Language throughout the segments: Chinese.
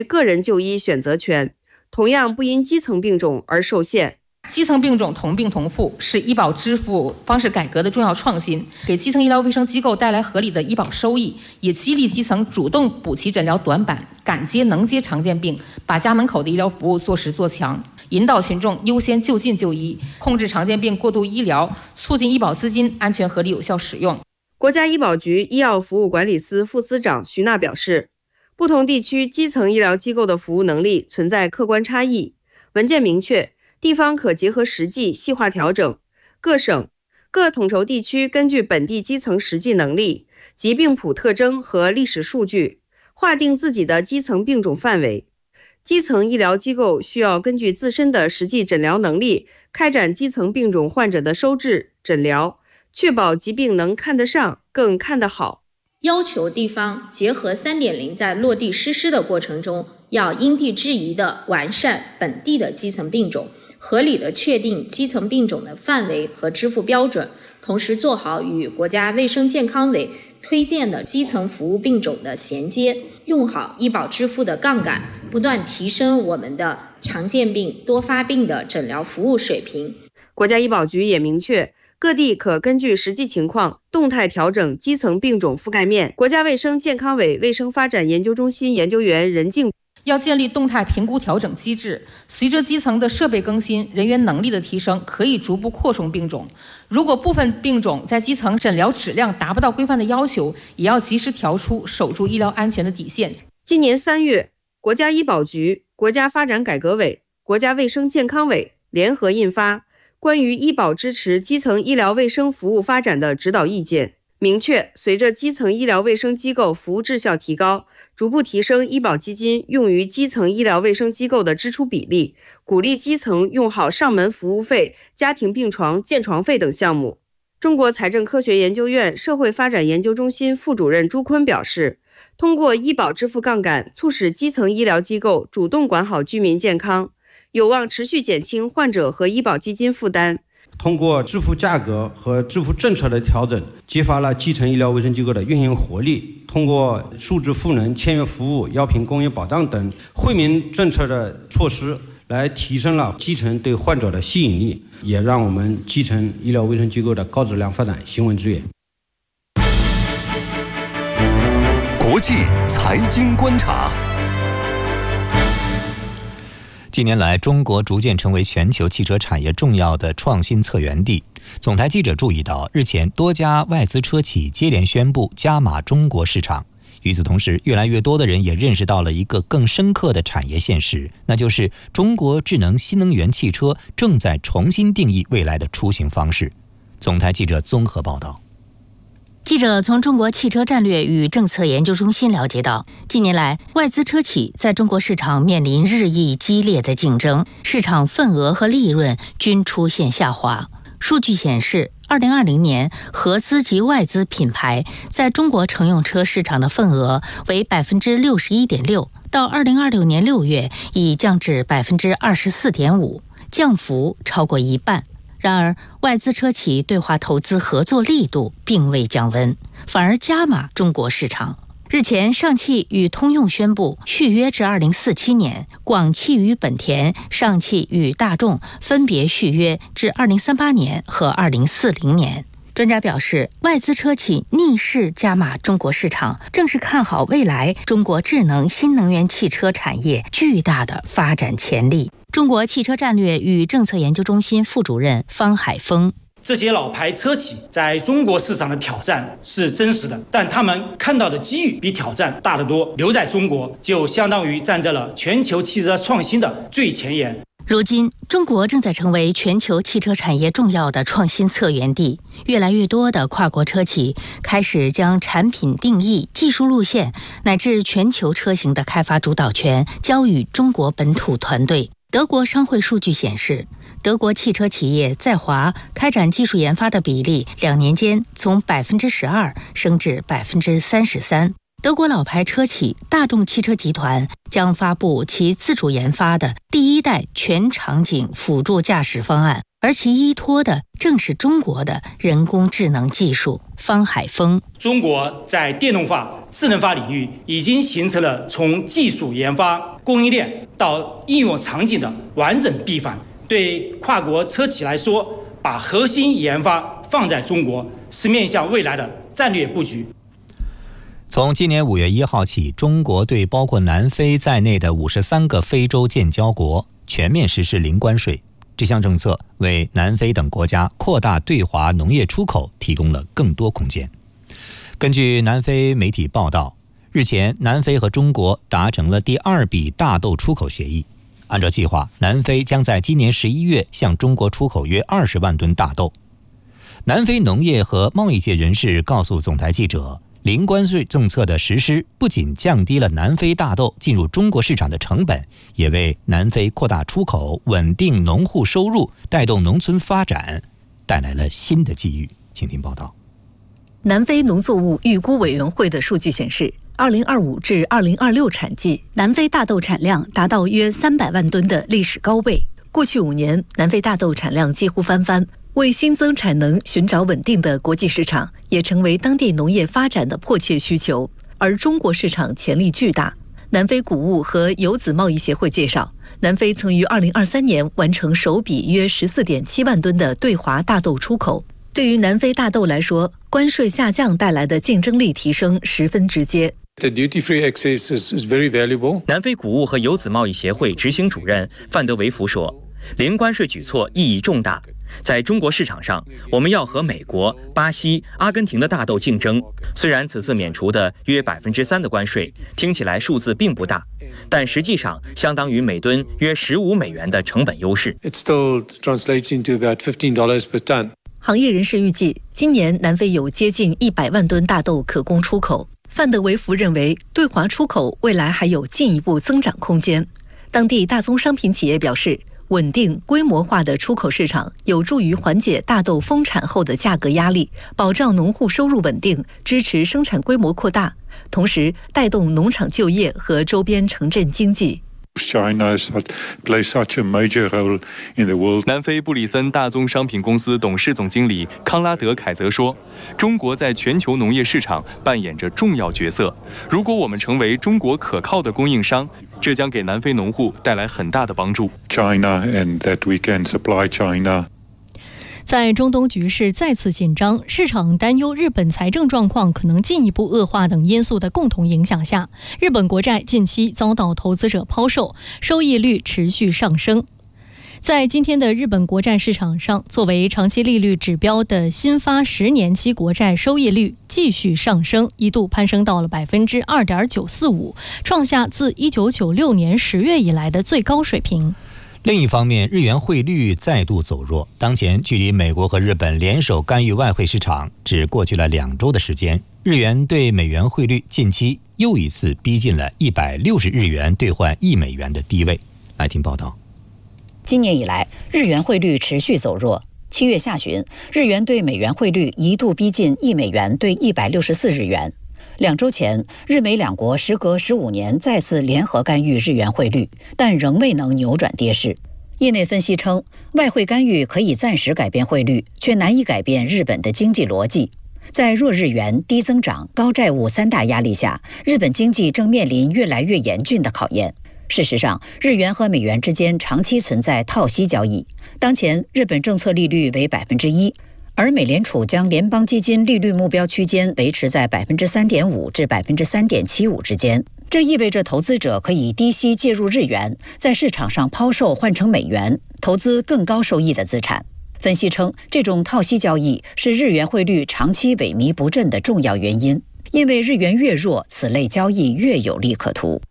个人就医选择权，同样不因基层病种而受限。 基层病种同病同付是医保支付方式改革的重要创新，给基层医疗卫生机构带来合理的医保收益，也激励基层主动补齐诊疗短板，敢接能接常见病，把家门口的医疗服务做实做强，引导群众优先就近就医，控制常见病过度医疗，促进医保资金安全合理有效使用。 国家医保局医药服务管理司副司长徐娜表示，不同地区基层医疗机构的服务能力存在客观差异，文件明确，地方可结合实际细化调整，各省、各统筹地区根据本地基层实际能力、疾病谱特征和历史数据，划定自己的基层病种范围。基层医疗机构需要根据自身的实际诊疗能力，开展基层病种患者的收治、诊疗，确保疾病能看得上，更看得好。 要求地方结合 3.0 在落地实施的过程中，要因地制宜地完善本地的基层病种，合理地确定基层病种的范围和支付标准，同时做好与国家卫生健康委推荐的基层服务病种的衔接，用好医保支付的杠杆，不断提升我们的常见病、多发病的诊疗服务水平。 国家医保局也明确，各地可根据实际情况动态调整基层病种覆盖面。国家卫生健康委卫生发展研究中心研究员任静要建立动态评估调整机制，随着基层的设备更新、人员能力的提升，可以逐步扩充病种。如果部分病种在基层诊疗质量达不到规范的要求，也要及时调出，守住医疗安全的底线。 今年3月，国家医保局、国家发展改革委、国家卫生健康委联合印发《关于医保支持基层医疗卫生服务发展的指导意见》，明确，随着基层医疗卫生机构服务质效提高，逐步提升医保基金用于基层医疗卫生机构的支出比例，鼓励基层用好上门服务费、家庭病床、建床费等项目。中国财政科学研究院社会发展研究中心副主任朱坤表示，通过医保支付杠杆，促使基层医疗机构主动管好居民健康，有望持续减轻患者和医保基金负担。 通过支付价格和支付政策的调整，激发了基层医疗卫生机构的运营活力。通过数字赋能、签约服务、药品供应保障等惠民政策的措施，来提升了基层对患者的吸引力，也让我们基层医疗卫生机构的高质量发展行稳致远。 国际财经观察。近年来，中国逐渐成为全球汽车产业重要的创新策源地。总台记者注意到，日前多家外资车企接连宣布加码中国市场。与此同时，越来越多的人也认识到了一个更深刻的产业现实，那就是中国智能新能源汽车正在重新定义未来的出行方式。总台记者综合报道。 记者从中国汽车战略与政策研究中心了解到，近年来外资车企在中国市场面临日益激烈的竞争，市场份额和利润均出现下滑。数据显示，2020年合资及外资品牌在中国乘用车市场的份额为 61.6%， 到2026年6月已降至 24.5%， 降幅超过一半。然而，外资车企对华投资合作力度并未降温，反而加码中国市场。日前，上汽与通用宣布续约至2047年，广汽与本田、上汽与大众分别续约至2038年和2040年。专家表示，外资车企逆势加码中国市场，正是看好未来中国智能新能源汽车产业巨大的发展潜力。中国汽车战略与政策研究中心副主任方海峰： 这些老牌车企在中国市场的挑战是真实的，但他们看到的机遇比挑战大得多。留在中国，就相当于站在了全球汽车创新的最前沿。 如今，中国正在成为全球汽车产业重要的创新策源地，越来越多的跨国车企开始将产品定义、技术路线乃至全球车型的开发主导权交予中国本土团队。德国商会数据显示，德国汽车企业在华开展技术研发的比例2年间从 12% 升至 33%。德国老牌车企大众汽车集团将发布其自主研发的第1代全场景辅助驾驶方案， 而其依托的正是中国的人工智能技术。方海峰： 中国在电动化、智能化领域已经形成了从技术研发、供应链到应用场景的完整闭环。对跨国车企来说，把核心研发放在中国，是面向未来的战略布局。 从今年5月1号起，中国对包括南非在内的53个非洲建交国全面实施零关税。这项政策为南非等国家扩大对华农业出口提供了更多空间。根据南非媒体报道，日前南非和中国达成了第2笔大豆出口协议。按照计划，南非将在今年11月向中国出口约20万吨大豆。南非农业和贸易界人士告诉总台记者，零关税政策的实施不仅降低了南非大豆进入中国市场的成本，也为南非扩大出口、稳定农户收入、带动农村发展带来了新的机遇。请听报道。 南非农作物预估委员会的数据显示，2025至2026产季，南非大豆产量达到约300万吨的历史高位。过去5年，南非大豆产量几乎翻番。为新增产能寻找稳定的国际市场，也成为当地农业发展的迫切需求。而中国市场潜力巨大。南非谷物和油籽贸易协会介绍，南非曾于2023年完成首笔约14.7万吨的对华大豆出口。对于南非大豆来说，关税下降带来的竞争力提升十分直接。 南非谷物和油籽贸易协会执行主任范德维福说，零关税举措意义重大。在中国市场上，我们要和美国、巴西、阿根廷的大豆竞争。虽然此次免除的约3%的关税听起来数字并不大，但实际上相当于每吨约15美元的成本优势。 行业人士预计，今年南非有接近100万吨大豆可供出口。范德维福认为，对华出口未来还有进一步增长空间。当地大宗商品企业表示，稳定规模化的出口市场有助于缓解大豆丰产后的价格压力，保障农户收入稳定，支持生产规模扩大，同时带动农场就业和周边城镇经济。 南非布里森大宗商品公司董事总经理康拉德·凯泽说，中国在全球农业市场扮演着重要角色。如果我们成为中国可靠的供应商，这将给南非农户带来很大的帮助。 在中东局势再次紧张，市场担忧日本财政状况可能进一步恶化等因素的共同影响下，日本国债近期遭到投资者抛售，收益率持续上升。在今天的日本国债市场上，作为长期利率指标的新发10年期国债收益率继续上升，一度攀升到了2.945%，创下自1996年10月以来的最高水平。 另一方面，日元汇率再度走弱。当前距离美国和日本联手干预外汇市场只过去了2周的时间，日元对美元汇率近期又一次逼近了160日元兑换1美元的低位。来听报道。 今年以来，日元汇率持续走弱。7月下旬，日元对美元汇率一度逼近1美元兑164日元。2周前，日美两国时隔15年再次联合干预日元汇率，但仍未能扭转跌势。业内分析称，外汇干预可以暂时改变汇率，却难以改变日本的经济逻辑。在弱日元、低增长、高债务3大压力下，日本经济正面临越来越严峻的考验。事实上，日元和美元之间长期存在套息交易。当前，日本政策利率为1%。而美联储将联邦基金利率目标区间维持在3.5%至3.75%之间，这意味着投资者可以低息介入日元，在市场上抛售换成美元，投资更高收益的资产。分析称，这种套息交易是日元汇率长期萎靡不振的重要原因，因为日元越弱，此类交易越有利可图。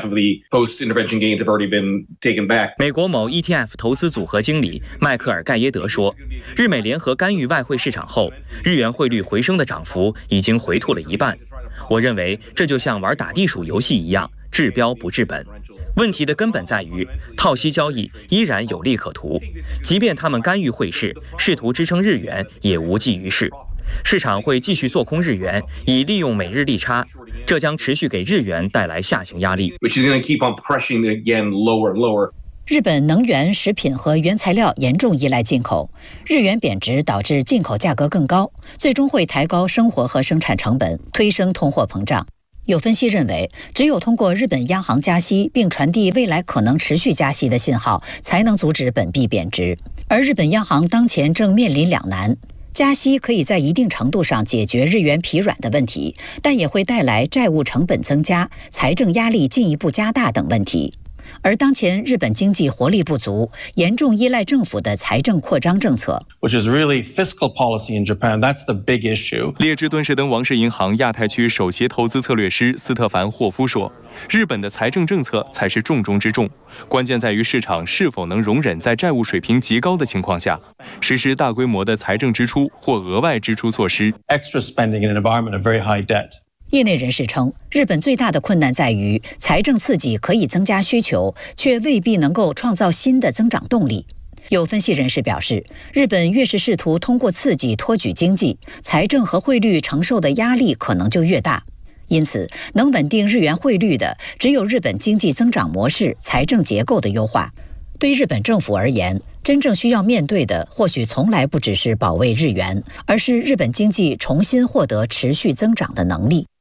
美国某 ETF 投资组合经理迈克尔·盖耶德说，日美联合干预外汇市场后，日元汇率回升的涨幅已经回吐了一半。我认为这就像玩打地鼠游戏一样，治标不治本。问题的根本在于，套息交易依然有利可图，即便他们干预汇市，试图支撑日元，也无济于事。市场会继续做空日元，以利用美日利差，这将持续给日元带来下行压力。 日本能源、食品和原材料严重依赖进口，日元贬值导致进口价格更高，最终会抬高生活和生产成本，推升通货膨胀。有分析认为，只有通过日本央行加息，并传递未来可能持续加息的信号，才能阻止本币贬值。而日本央行当前正面临两难，加息可以在一定程度上解决日元疲软的问题，但也会带来债务成本增加、财政压力进一步加大等问题。而当前日本经济活力不足，严重依赖政府的财政扩张政策。 Which is really fiscal policy in Japan. That's the big issue. 列支敦士登王室银行亚太区首席投资策略师斯特凡·霍夫说，日本的财政政策才是重中之重，关键在于市场是否能容忍在债务水平极高的情况下，实施大规模的财政支出或额外支出措施。 Extra spending in an environment of very high debt. 业内人士称，日本最大的困难在于财政刺激可以增加需求，却未必能够创造新的增长动力。有分析人士表示，日本越是试图通过刺激托举经济，财政和汇率承受的压力可能就越大。因此，能稳定日元汇率的，只有日本经济增长模式、财政结构的优化。对日本政府而言，真正需要面对的或许从来不只是保卫日元，而是日本经济重新获得持续增长的能力。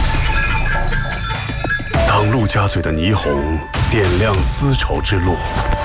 当陆家嘴的霓虹点亮丝绸之路，